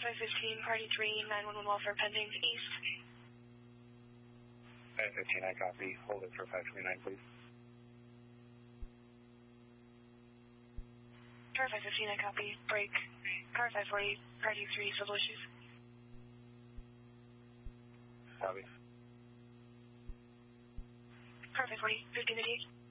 515, Party 3, 911 welfare pending, east. 515, I copy. Hold it for 529, please. Car 515, I copy. Break. Car 540, Party 3, civil issues. Copy. Car 540, 15 to 8.